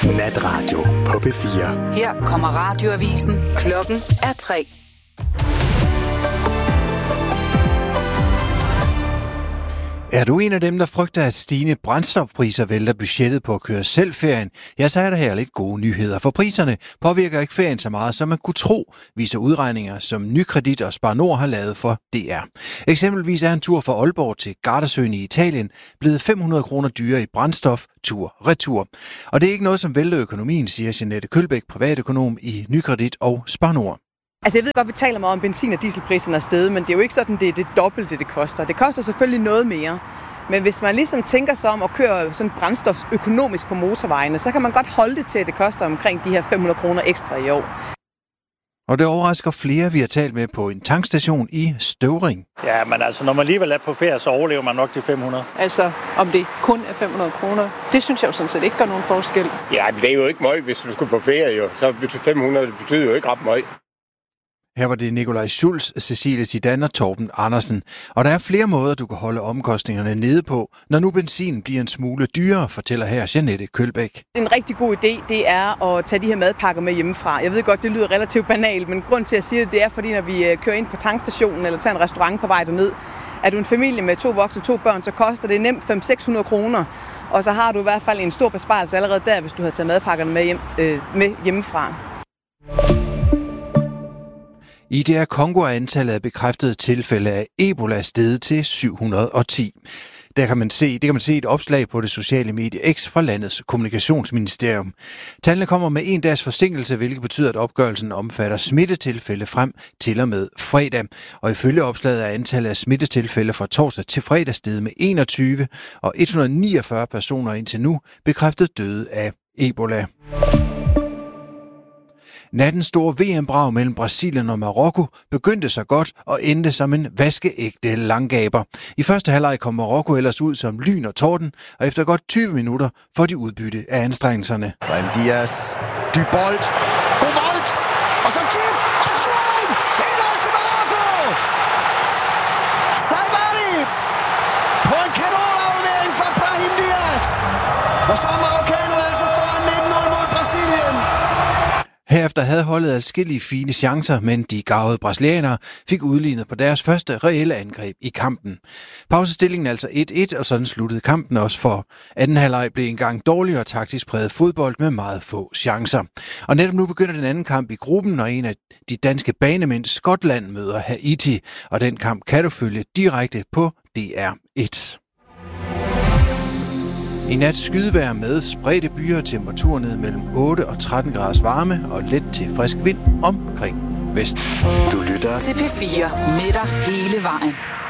Natradio på P4. Her kommer radioavisen. Klokken er 3. Er du en af dem, der frygter, at stigende brændstofpriser vælter budgettet på at køre selv ferien? Ja, så er der her lidt gode nyheder, for priserne påvirker ikke ferien så meget, som man kunne tro, viser udregninger, som Nykredit og Spar Nord har lavet for DR. Eksempelvis er en tur fra Aalborg til Gardasøen i Italien blevet 500 kroner dyrere i brændstof tur-retur. Og det er ikke noget, som vælter økonomien, siger Jeanette Kølbæk, privatøkonom i Nykredit og Spar Nord. Altså jeg ved godt, vi taler meget om benzin- og dieselpriserne er steget, men det er jo ikke sådan, det er det dobbelte, det koster. Det koster selvfølgelig noget mere. Men hvis man ligesom tænker sig om at køre sådan brændstof økonomisk på motorvejene, så kan man godt holde det til, at det koster omkring de her 500 kroner ekstra i år. Og det overrasker flere, vi har talt med på en tankstation i Støvring. Ja, men altså, når man alligevel er på ferie, så overlever man nok de 500. Altså, om det kun er 500 kroner, det synes jeg jo sådan set ikke gør nogen forskel. Ja, men det er jo ikke meget, hvis du skulle på ferie, jo. Så 500, det betyder jo ikke ret meget. Her var det Nikolaj Schulz, Cecilie Zidane og Torben Andersen. Og der er flere måder, du kan holde omkostningerne nede på, når nu benzin bliver en smule dyrere, fortæller her Jeanette Kølbæk. En rigtig god idé, det er at tage de her madpakker med hjemmefra. Jeg ved godt, det lyder relativt banalt, men grund til at sige det, det er, fordi når vi kører ind på tankstationen eller tager en restaurant på vej derned, er du en familie med 2 voksne og 2 børn, så koster det nemt 500-600 kroner. Og så har du i hvert fald en stor besparelse allerede der, hvis du har taget madpakkerne med hjemmefra. I DR Congo er antallet af bekræftede tilfælde af Ebola steget til 710. Det kan man se i et opslag på det sociale medie X fra landets kommunikationsministerium. Tallene kommer med en dags forsinkelse, hvilket betyder, at opgørelsen omfatter smittetilfælde frem til og med fredag. Og ifølge opslaget er antallet af smittetilfælde fra torsdag til fredag steget med 21, og 149 personer indtil nu bekræftet døde af Ebola. Nattens store VM-brag mellem Brasilien og Marokko begyndte så godt og endte som en vaskeægte langgaber. I første halvleg kom Marokko ellers ud som lyn og torden, og efter godt 20 minutter får de udbytte af anstrengelserne. Brahim Diaz, Dybolt, god bold, og så chip, opscoring, 1-0 til Marokko! Saibari på en kanonaflevering fra Brahim Diaz, og så er marokkanerne altså foran med 1-0 mod Brasilien. Herefter havde holdet adskillige fine chancer, men de garvede brasilianere fik udlignet på deres første reelle angreb i kampen. Pausestillingen altså 1-1, og sådan sluttede kampen også, for anden halvleg blev engang dårligere taktisk præget fodbold med meget få chancer. Og netop nu begynder den anden kamp i gruppen, når en af de danske banemænd Skotland møder Haiti, og den kamp kan du følge direkte på DR1. I nat skydevejr med spredte byer, temperatur ned mellem 8 og 13 graders varme og let til frisk vind omkring vest. Du lytter til P4 med dig hele vejen.